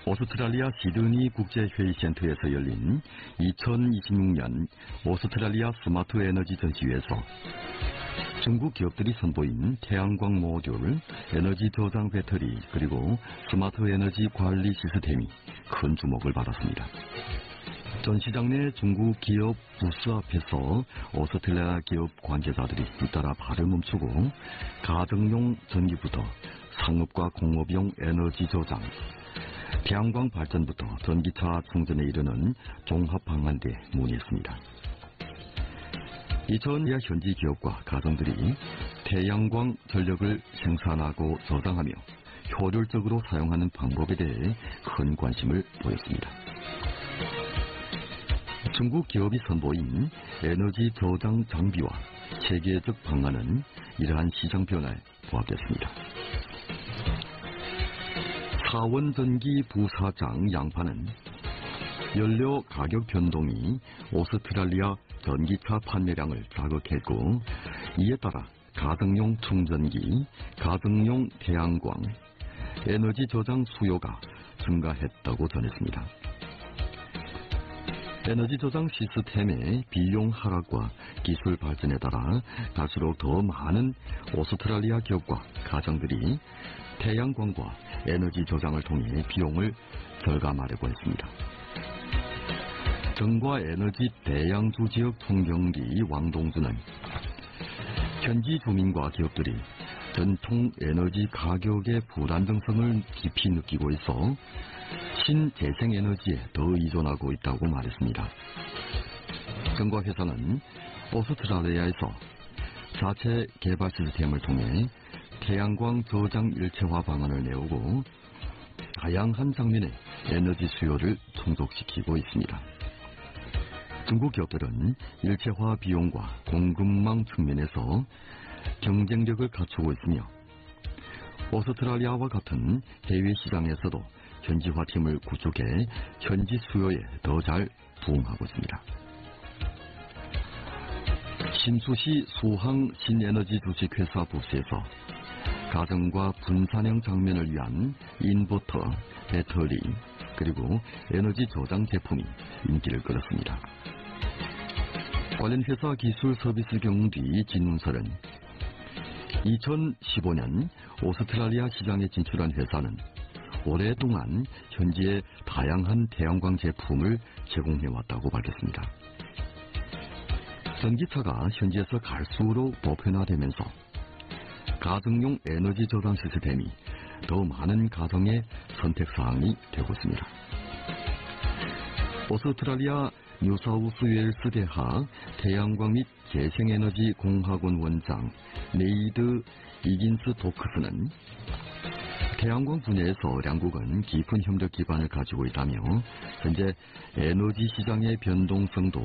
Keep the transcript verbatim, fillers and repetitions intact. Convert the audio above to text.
오스트랄리아 시드니 국제회의센터에서 열린 이천이십육 년 오스트랄리아 스마트 에너지 전시회에서 중국 기업들이 선보인 태양광 모듈, 에너지 저장 배터리, 그리고 스마트 에너지 관리 시스템이 큰 주목을 받았습니다. 전시장 내 중국 기업 부스 앞에서 오스트랄리아 기업 관계자들이 잇따라 발을 멈추고 가정용 전기부터 상업과 공업용 에너지 저장, 태양광 발전부터 전기차 충전에 이르는 종합 방안대에 문의했습니다. 이천이야 현지 기업과 가정들이 태양광 전력을 생산하고 저장하며 효율적으로 사용하는 방법에 대해 큰 관심을 보였습니다. 중국 기업이 선보인 에너지 저장 장비와 체계적 방안은 이러한 시장 변화에 부합됐습니다. 사원전기 부사장 양파는 연료 가격 변동이 오스트랄리아 전기차 판매량을 자극했고, 이에 따라 가정용 충전기, 가정용 태양광, 에너지 저장 수요가 증가했다고 전했습니다. 에너지 저장 시스템의 비용 하락과 기술 발전에 따라 갈수록 더 많은 오스트랄리아 기업과 가정들이 태양광과 에너지 저장을 통해 비용을 절감하려고 했습니다. 정과 에너지 대양주 지역 총경리 왕동주는 현지 주민과 기업들이 전통 에너지 가격의 불안정성을 깊이 느끼고 있어 신재생에너지에 더 의존하고 있다고 말했습니다. 정과 회사는 오스트랄리아에서 자체 개발 시스템을 통해 태양광 저장 일체화 방안을 내오고 다양한 장면의 에너지 수요를 충족시키고 있습니다. 중국 기업들은 일체화 비용과 공급망 측면에서 경쟁력을 갖추고 있으며 오스트랄리아와 같은 해외 시장에서도 현지화 팀을 구축해 현지 수요에 더 잘 부응하고 있습니다. 신수시 수항 신에너지 주식회사 부스에서 가정과 분산형 장면을 위한 인버터, 배터리, 그리고 에너지 저장 제품이 인기를 끌었습니다. 관련 회사 기술 서비스 경리 진문설은 이천십오 년 오스트랄리아 시장에 진출한 회사는 오랫동안 현지에 다양한 태양광 제품을 제공해왔다고 밝혔습니다. 전기차가 현지에서 갈수록 보편화되면서 가정용 에너지 저장 시스템이 더 많은 가정의 선택사항이 되고 있습니다. 오스트랄리아 뉴사우스웨일스 대학 태양광 및 재생에너지 공학원 원장 네이드 이긴스 도크스는 태양광 분야에서 양국은 깊은 협력 기반을 가지고 있다며 현재 에너지 시장의 변동성도